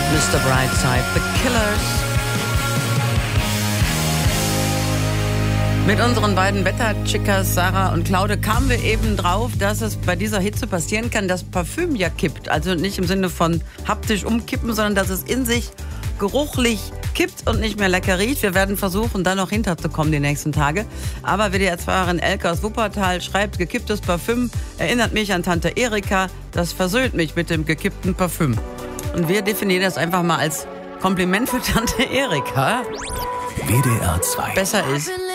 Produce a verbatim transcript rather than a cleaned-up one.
Mister Brightside, The Killers. Mit unseren beiden Wetterchickas, Sarah und Claude, kamen wir eben drauf, dass es bei dieser Hitze passieren kann, dass Parfüm ja kippt. Also nicht im Sinne von haptisch umkippen, sondern dass es in sich geruchlich kippt und nicht mehr lecker riecht. Wir werden versuchen, da noch hinterzukommen die nächsten Tage. Aber W D R-Fahrerin Elke aus Wuppertal schreibt, gekipptes Parfüm erinnert mich an Tante Erika. Das versöhnt mich mit dem gekippten Parfüm. Und wir definieren das einfach mal als Kompliment für Tante Erika. W D R zwei. Besser ist